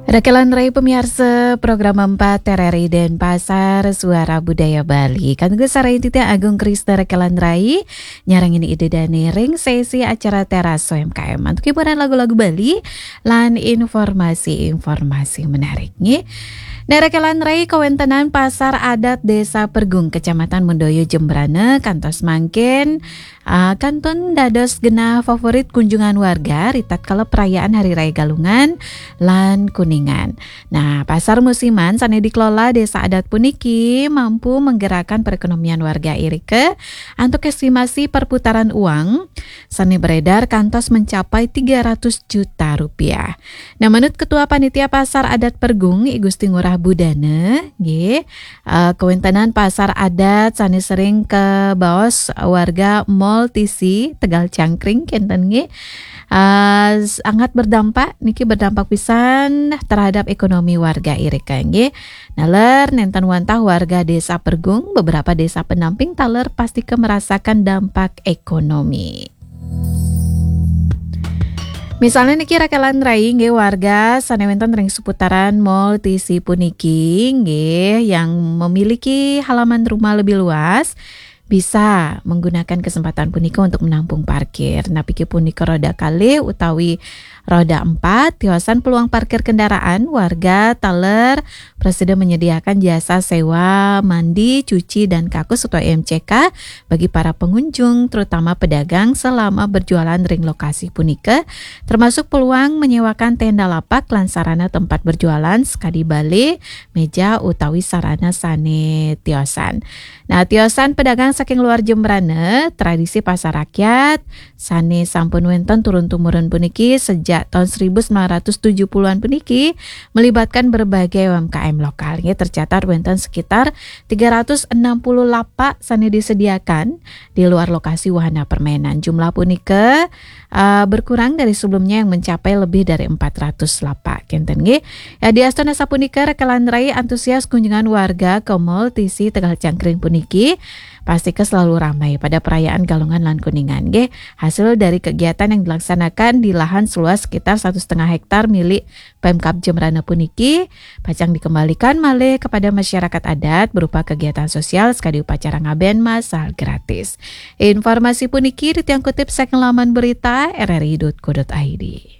Rekelan Rai pemirsa program 4 TRRI Denpasar Suara Budaya Bali. Kan gue sarai titik Agung Krista Rekelan Rai nyarang ini ide dani ring sesi acara teras UMKM untuk hiburan lagu-lagu Bali lan informasi menariknya. Rekelan Rai kawentenan Pasar Adat Desa Pergung Kecamatan Mendoyo Jembrane kantos mangkin kanton dados genah favorit kunjungan warga ritat kala perayaan Hari Raya Galungan lan Kuningan. Nah, pasar musiman sane dikelola Desa Adat puniki mampu menggerakkan perekonomian warga irike untuk estimasi perputaran uang sane beredar kantos mencapai 300 juta rupiah. Nah, menurut Ketua Panitia Pasar Adat Pergung I Gusti Ngurah Budane, kewentanan pasar adat sane sering ke baos warga Mall TC Tegal Cangkring kenten sangat berdampak pisan terhadap ekonomi warga irika nggih. Naler nenten wantah warga Desa Pergung beberapa desa pendamping taler pasti merasakan dampak ekonomi. Misalnya niki Rekelan Rai nggih warga sanewenten ring seputaran Mall TC puniki nggih yang memiliki halaman rumah lebih luas bisa menggunakan kesempatan punika untuk menampung parkir. Nah, pikir punika roda kali utawi roda 4 tiosan peluang parkir kendaraan warga taler Presiden menyediakan jasa sewa mandi, cuci dan kakus atau MCK bagi para pengunjung terutama pedagang selama berjualan ring lokasi punika, termasuk peluang menyewakan tenda lapak lan sarana tempat berjualan sekadi bale meja utawi sarana sane tiosan. Nah, tiosan pedagang saking luar Jembrane, tradisi pasar rakyat sane sampun wenten turun-tumurun puniki sejak tahun 1970-an puniki melibatkan berbagai UMKM lokal. Ya, tercatat wenten sekitar 360 lapak sane disediakan di luar lokasi wahana permainan. Jumlah punika berkurang dari sebelumnya yang mencapai lebih dari 400 lapak. Kenten nggih. Ya, di Astana sapunika Rekelan Rai antusias kunjungan warga ke Mall TC Tegal Cangkring puniki pasti selalu ramai pada perayaan Galungan lan Kuningan nggih. Hasil dari kegiatan yang dilaksanakan di lahan seluas sekitar 1,5 hektar milik Pemkab Jembrane puniki pacang dikembalikan malih kepada masyarakat adat berupa kegiatan sosial sekali upacara ngaben masal gratis. Informasi puniki ditiang kutip saking laman berita rri.co.id.